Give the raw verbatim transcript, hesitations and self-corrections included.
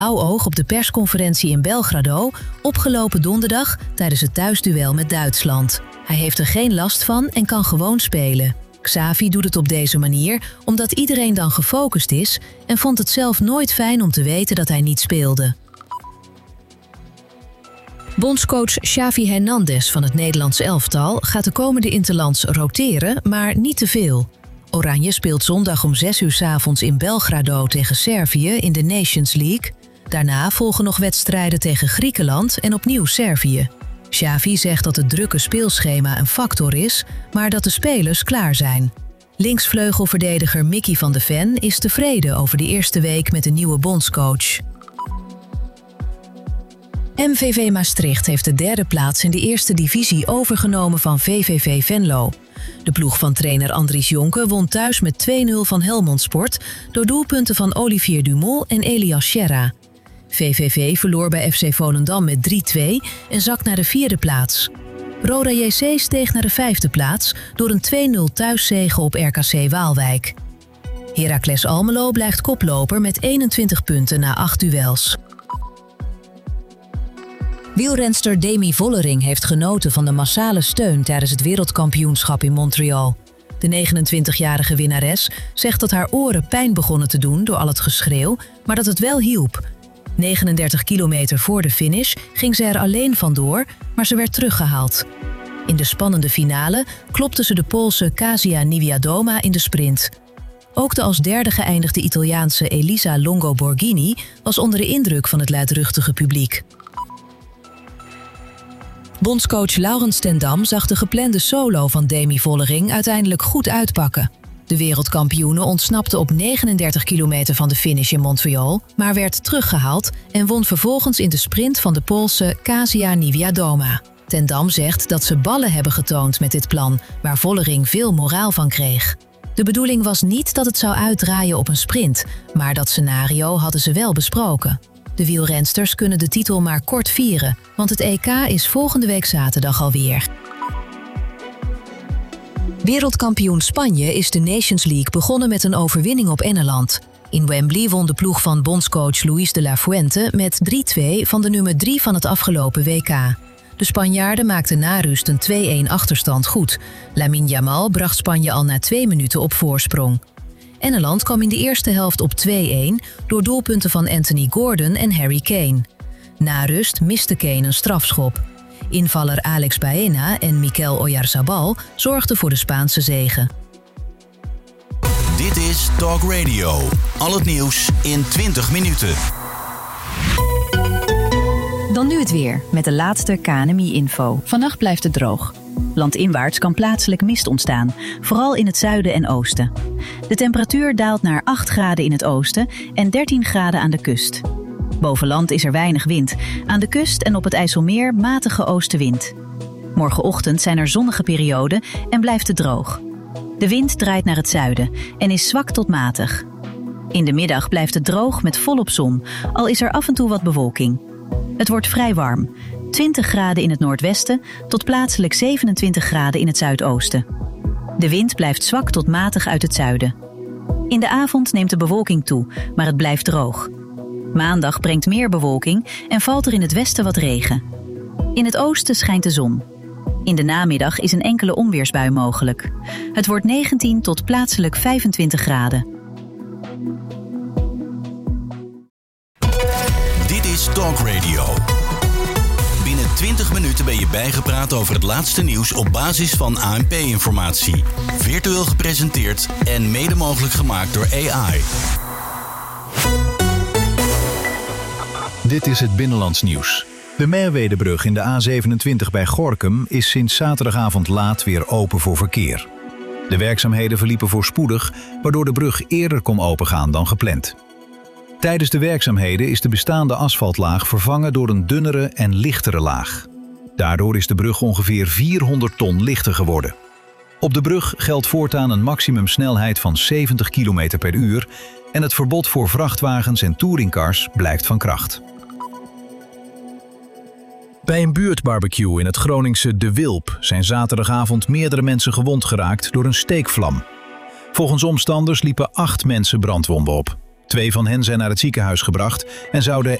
Blauw oog op de persconferentie in Belgrado, opgelopen donderdag tijdens het thuisduel met Duitsland. Hij heeft er geen last van en kan gewoon spelen. Xavi doet het op deze manier omdat iedereen dan gefocust is en vond het zelf nooit fijn om te weten dat hij niet speelde. Bondscoach Xavi Hernandez van het Nederlands elftal gaat de komende interlands roteren, maar niet te veel. Oranje speelt zondag om zes uur 's avonds in Belgrado tegen Servië in de Nations League. Daarna volgen nog wedstrijden tegen Griekenland en opnieuw Servië. Xavi zegt dat het drukke speelschema een factor is, maar dat de spelers klaar zijn. Linksvleugelverdediger Mickey van de Ven is tevreden over de eerste week met de nieuwe bondscoach. M V V Maastricht heeft de derde plaats in de eerste divisie overgenomen van V V V Venlo. De ploeg van trainer Andries Jonke won thuis met twee nul van Helmond Sport door doelpunten van Olivier Dumont en Elias Scherra. V V V verloor bij F C Volendam met drie twee en zakt naar de vierde plaats. Roda J C steeg naar de vijfde plaats door een twee nul thuiszege op R K C Waalwijk. Heracles Almelo blijft koploper met eenentwintig punten na acht duels. Wielrenster Demi Vollering heeft genoten van de massale steun tijdens het wereldkampioenschap in Montreal. De negenentwintigjarige winnares zegt dat haar oren pijn begonnen te doen door al het geschreeuw, maar dat het wel hielp. negenendertig kilometer voor de finish ging ze er alleen vandoor, maar ze werd teruggehaald. In de spannende finale klopte ze de Poolse Kasia Niewiadoma in de sprint. Ook de als derde geëindigde Italiaanse Elisa Longo Borghini was onder de indruk van het luidruchtige publiek. Bondscoach Laurens ten Dam zag de geplande solo van Demi Vollering uiteindelijk goed uitpakken. De wereldkampioene ontsnapte op negenendertig kilometer van de finish in Montreal, maar werd teruggehaald en won vervolgens in de sprint van de Poolse Kasia Niewiadoma. Ten Dam zegt dat ze ballen hebben getoond met dit plan, waar Vollering veel moraal van kreeg. De bedoeling was niet dat het zou uitdraaien op een sprint, maar dat scenario hadden ze wel besproken. De wielrensters kunnen de titel maar kort vieren, want het E K is volgende week zaterdag alweer. Wereldkampioen Spanje is de Nations League begonnen met een overwinning op Engeland. In Wembley won de ploeg van bondscoach Luis de la Fuente met drie twee van de nummer drie van het afgelopen W K. De Spanjaarden maakten na rust een twee-een achterstand goed. Lamine Yamal bracht Spanje al na twee minuten op voorsprong. Engeland kwam in de eerste helft op twee-een door doelpunten van Anthony Gordon en Harry Kane. Na rust miste Kane een strafschop. Invaller Alex Baena en Mikel Oyarzabal zorgden voor de Spaanse zege. Dit is Talk Radio. Al het nieuws in twintig minuten. Dan nu het weer, met de laatste K N M I-info. Vannacht blijft het droog. Landinwaarts kan plaatselijk mist ontstaan, vooral in het zuiden en oosten. De temperatuur daalt naar acht graden in het oosten en dertien graden aan de kust. Boven land is er weinig wind. Aan de kust en op het IJsselmeer matige oostenwind. Morgenochtend zijn er zonnige perioden en blijft het droog. De wind draait naar het zuiden en is zwak tot matig. In de middag blijft het droog met volop zon, al is er af en toe wat bewolking. Het wordt vrij warm. twintig graden in het noordwesten tot plaatselijk zevenentwintig graden in het zuidoosten. De wind blijft zwak tot matig uit het zuiden. In de avond neemt de bewolking toe, maar het blijft droog. Maandag brengt meer bewolking en valt er in het westen wat regen. In het oosten schijnt de zon. In de namiddag is een enkele onweersbui mogelijk. Het wordt negentien tot plaatselijk vijfentwintig graden. Dit is Talk Radio. Binnen twintig minuten ben je bijgepraat over het laatste nieuws op basis van A N P-informatie. Virtueel gepresenteerd en mede mogelijk gemaakt door A I. Dit is het Binnenlands nieuws. De Merwedebrug in de A zevenentwintig bij Gorinchem is sinds zaterdagavond laat weer open voor verkeer. De werkzaamheden verliepen voorspoedig, waardoor de brug eerder kon opengaan dan gepland. Tijdens de werkzaamheden is de bestaande asfaltlaag vervangen door een dunnere en lichtere laag. Daardoor is de brug ongeveer vierhonderd ton lichter geworden. Op de brug geldt voortaan een maximumsnelheid van zeventig kilometer per uur en het verbod voor vrachtwagens en touringcars blijft van kracht. Bij een buurtbarbecue in het Groningse De Wilp zijn zaterdagavond meerdere mensen gewond geraakt door een steekvlam. Volgens omstanders liepen acht mensen brandwonden op. Twee van hen zijn naar het ziekenhuis gebracht en zouden